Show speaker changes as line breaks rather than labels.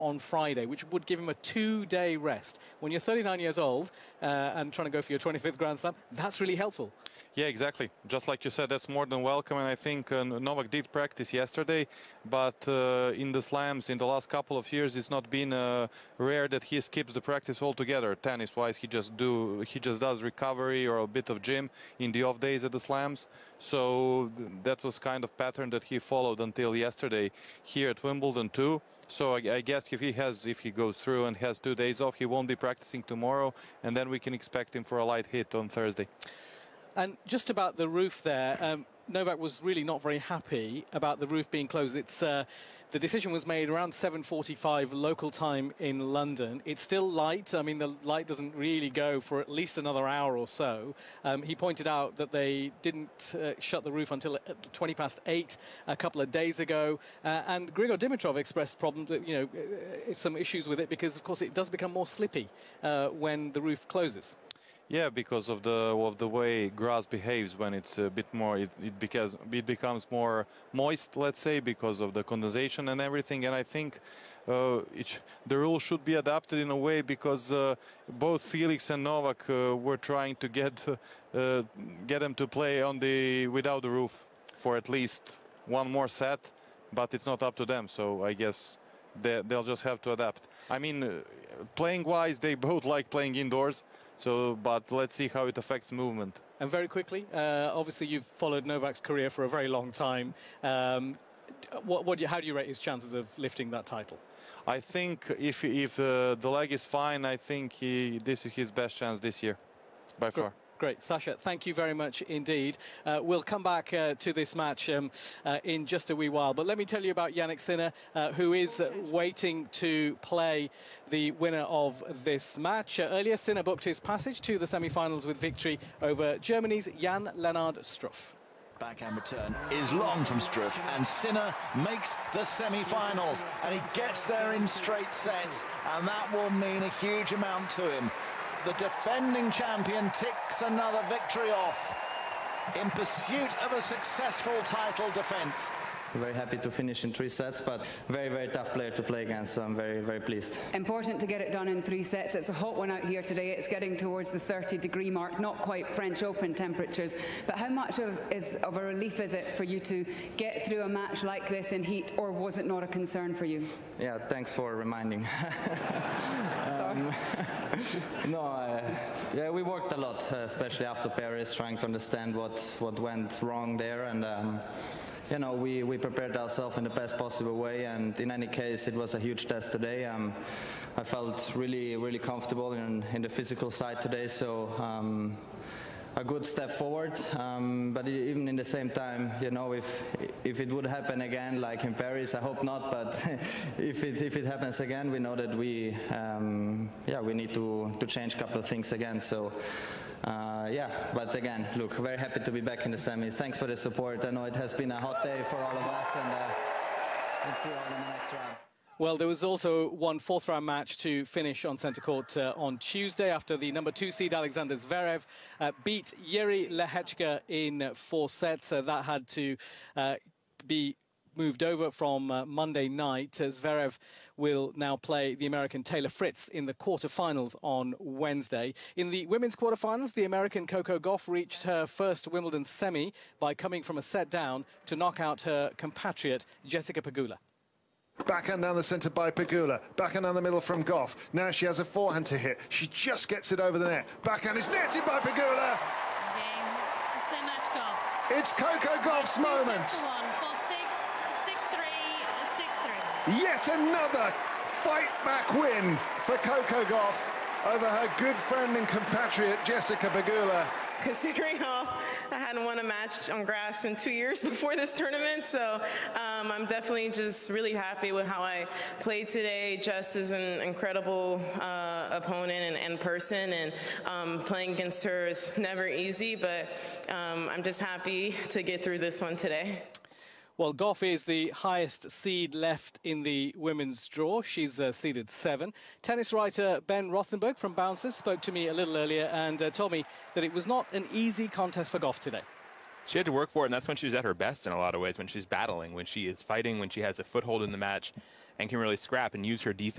on Friday, which would give him a 2-day rest. When you're 39 years old and trying to go for your 25th Grand Slam, that's really helpful.
Yeah, exactly. Just like you said, that's more than welcome. And I think Novak did practice yesterday, but in the slams in the last couple of years, it's not been rare that he skips the practice altogether. Tennis-wise, he just does recovery or a bit of gym in the off days at the slams. So that was kind of pattern that he followed until yesterday here at Wimbledon too. So I guess if he goes through and has 2 days off, he won't be practicing tomorrow, and then we can expect him for a light hit on Thursday.
And just about the roof there, Novak was really not very happy about the roof being closed. The decision was made around 7:45 local time in London. It's still light. I mean, the light doesn't really go for at least another hour or so. He pointed out that they didn't shut the roof until 8:20 a couple of days ago. And Grigor Dimitrov expressed problems, some issues with it because, of course, it does become more slippy when the roof closes.
Yeah, because of the way grass behaves when it's a bit more, it becomes more moist, let's say, because of the condensation and everything. And I think the rule should be adapted in a way because both Felix and Novak were trying to get them to play without the roof for at least one more set, but it's not up to them. So I guess they'll just have to adapt. I mean, playing-wise, they both like playing indoors. So, but let's see how it affects movement. And
very quickly, obviously you've followed Novak's career for a very long time. How do you rate his chances of lifting that title?
I think if the leg is fine, I think this is his best chance this year, by far.
Great. Sasha, thank you very much indeed. We'll come back to this match in just a wee while. But let me tell you about Jannik Sinner, who is waiting to play the winner of this match. Earlier, Sinner booked his passage to the semi-finals with victory over Germany's Jan-Lennard Struff.
Backhand return is long from Struff, and Sinner makes the semi-finals. And he gets there in straight sets, and that will mean a huge amount to him. The defending champion ticks another victory off in pursuit of a successful title defense.
Very happy to finish in 3 sets, but very, very tough player to play against, so I'm very, very pleased.
Important to get it done in 3 sets. It's a hot one out here today. It's getting towards the 30-degree mark, not quite French Open temperatures. But how much of a relief is it for you to get through a match like this in heat, or was it not a concern for you?
Yeah, thanks for reminding. Yeah, we worked a lot, especially after Paris, trying to understand what went wrong there, and we prepared ourselves in the best possible way. And in any case, it was a huge test today. I felt really, really comfortable in the physical side today, so a good step forward. But even in the same time, if it would happen again, like in Paris, I hope not. But if it happens again, we know that we need to change a couple of things again. So. But again, look, very happy to be back in the semi. Thanks for the support. I know it has been a hot day for all of us, and let's see you all in the next round.
Well, there was also one 4th-round match to finish on centre court on Tuesday after the number 2 seed Alexander Zverev beat Jiří Lehečka in 4 sets. That had to be moved over from Monday night. Zverev will now play the American Taylor Fritz in the quarterfinals on Wednesday. In the women's quarterfinals, the American Coco Gauff reached her first Wimbledon semi by coming from a set down to knock out her compatriot Jessica Pegula.
Backhand down the centre by Pegula. Backhand down the middle from Gauff. Now she has a forehand to hit. She just gets it over the net. Backhand is netted by Pegula.
So much Gauff.
It's Coco Gauff's moment. Yet another fight-back win for Coco Gauff over her good friend and compatriot Jessica Pegula.
Considering how I hadn't won a match on grass in 2 years before this tournament, so I'm definitely just really happy with how I played today. Jess is an incredible opponent and person, and playing against her is never easy, but I'm just happy to get through this one today.
Well, Gauff is the highest seed left in the women's draw. She's seeded 7. Tennis writer Ben Rothenberg from Bouncers spoke to me a little earlier and told me that it was not an easy contest for Gauff today.
She had to work for it, and that's when she was at her best in a lot of ways, when she's battling, when she is fighting, when she has a foothold in the match and can really scrap and use her defense